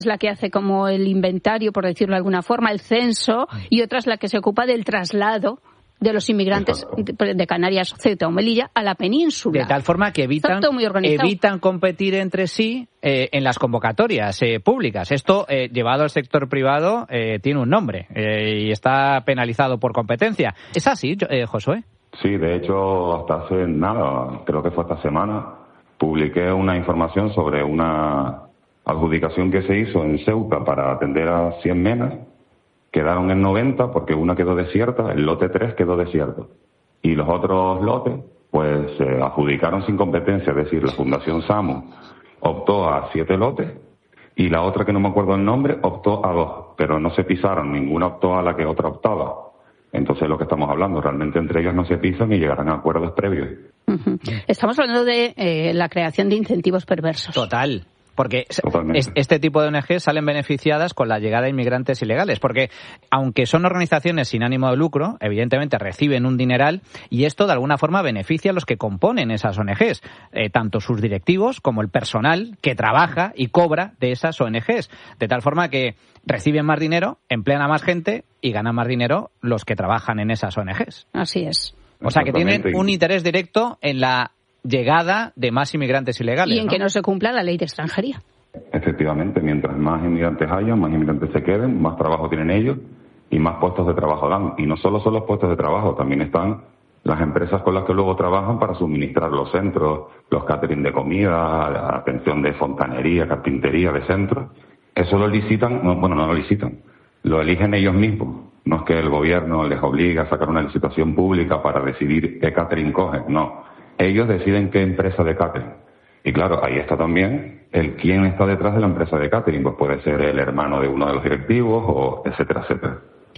es la que hace como el inventario, por decirlo de alguna forma, el censo, y otra es la que se ocupa del traslado de los inmigrantes de Canarias, Ceuta o Melilla a la península. De tal forma que evitan competir entre sí en las convocatorias públicas. Esto, llevado al sector privado, tiene un nombre y está penalizado por competencia. ¿Es así, Josué? Sí, de hecho, hasta hace nada, creo que fue esta semana, publiqué una información sobre una adjudicación que se hizo en Ceuta para atender a 100 menas. Quedaron en 90 porque una quedó desierta, el lote 3 quedó desierto. Y los otros lotes, pues se adjudicaron sin competencia, es decir, la Fundación SAMU optó a 7 lotes y la otra, que no me acuerdo el nombre, optó a 2, pero no se pisaron, ninguna optó a la que otra optaba. Entonces, lo que estamos hablando, realmente entre ellos no se pisan y llegarán a acuerdos previos. Estamos hablando de la creación de incentivos perversos. Total. Porque este tipo de ONG salen beneficiadas con la llegada de inmigrantes ilegales, porque aunque son organizaciones sin ánimo de lucro, evidentemente reciben un dineral y esto de alguna forma beneficia a los que componen esas ONGs, tanto sus directivos como el personal que trabaja y cobra de esas ONGs, de tal forma que reciben más dinero, emplean a más gente y ganan más dinero los que trabajan en esas ONGs. Así es. O sea que tienen un interés directo en la llegada de más inmigrantes ilegales. Y en que no se cumpla la ley de extranjería. Efectivamente, mientras más inmigrantes haya, más inmigrantes se queden, más trabajo tienen ellos y más puestos de trabajo dan. Y no solo son los puestos de trabajo, también están las empresas con las que luego trabajan para suministrar los centros, los catering de comida, atención de fontanería, carpintería de centros. Eso lo licitan, no lo licitan, lo eligen ellos mismos. No es que el gobierno les obligue a sacar una licitación pública para decidir qué catering cogen, no. Ellos deciden qué empresa de catering. Y claro, ahí está también quién está detrás de la empresa de catering. Pues puede ser el hermano de uno de los directivos, o etcétera, etcétera.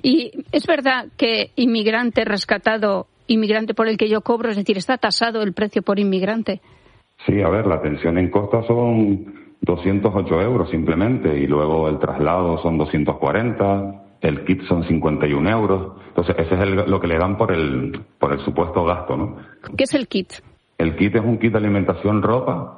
Y es verdad que inmigrante rescatado, inmigrante por el que yo cobro, es decir, ¿está tasado el precio por inmigrante? Sí, a ver, la atención en costa son 208 euros simplemente, y luego el traslado son 240, el kit son 51 euros. Entonces, ese es lo que le dan por el supuesto gasto, ¿no? ¿Qué es el kit? El kit es un kit de alimentación, ropa,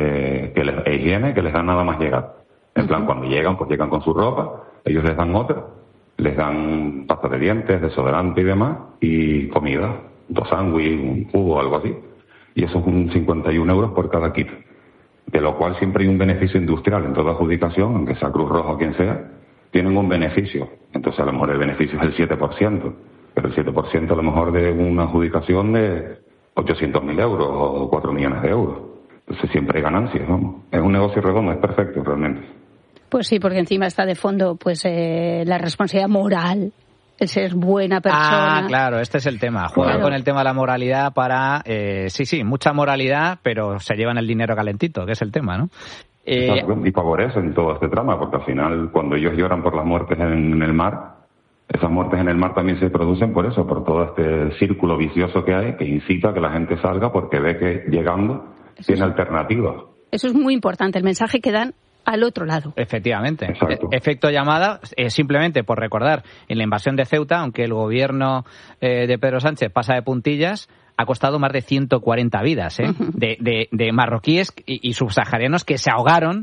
higiene, que les dan nada más llegar. En plan, cuando llegan, pues llegan con su ropa, ellos les dan otra, les dan pasta de dientes, desodorante y demás, y comida, 2 sándwiches, un jugo, algo así. Y eso es un 51 euros por cada kit. De lo cual siempre hay un beneficio industrial en toda adjudicación, aunque sea Cruz Roja o quien sea, tienen un beneficio. Entonces, a lo mejor el beneficio es el 7%, pero el 7% a lo mejor de una adjudicación de 800.000 euros o 4 millones de euros. Entonces siempre hay ganancias, vamos. Es un negocio redondo, es perfecto realmente. Pues sí, porque encima está de fondo pues la responsabilidad moral, el ser buena persona. Ah, claro, este es el tema. Juegan con el tema de la moralidad para... sí, mucha moralidad, pero se llevan el dinero calentito, que es el tema, ¿no? Y favorecen todo este trama, porque al final, cuando ellos lloran por las muertes en el mar, esas muertes en el mar también se producen por eso, por todo este círculo vicioso que hay, que incita a que la gente salga porque ve que llegando tiene alternativas. Eso es muy importante, el mensaje que dan al otro lado. Efectivamente. Efecto llamada, simplemente por recordar, en la invasión de Ceuta, aunque el gobierno de Pedro Sánchez pasa de puntillas, ha costado más de 140 vidas de marroquíes y subsaharianos que se ahogaron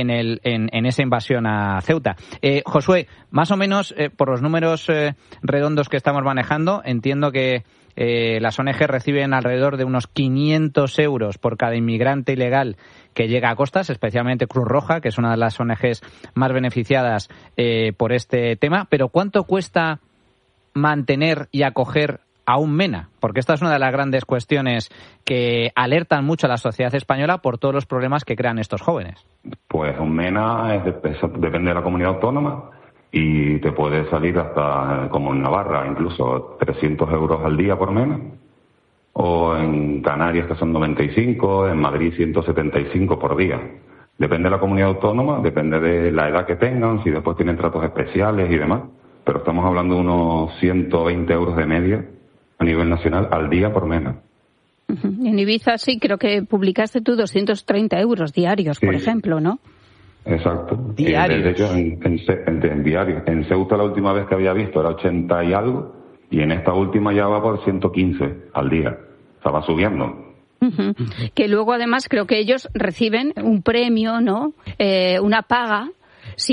en esa invasión a Ceuta. Josué, más o menos, por los números redondos que estamos manejando, entiendo que las ONG reciben alrededor de unos 500 euros por cada inmigrante ilegal que llega a costas, especialmente Cruz Roja, que es una de las ONGs más beneficiadas por este tema. Pero ¿cuánto cuesta mantener y acoger a un MENA? Porque esta es una de las grandes cuestiones que alertan mucho a la sociedad española por todos los problemas que crean estos jóvenes. Pues un MENA depende de la comunidad autónoma y te puede salir hasta, como en Navarra, incluso 300 euros al día por MENA. O en Canarias, que son 95, en Madrid 175 por día. Depende de la comunidad autónoma, depende de la edad que tengan, si después tienen tratos especiales y demás. Pero estamos hablando de unos 120 euros de media a nivel nacional al día por MENA. En Ibiza sí, creo que publicaste tú 230 euros diarios, por ejemplo, ¿no? Exacto. Diarios. De hecho, en diarios. En Ceuta la última vez que había visto era 80 y algo, y en esta última ya va por 115 al día. O sea, va subiendo. Que luego además creo que ellos reciben un premio, ¿no? Una paga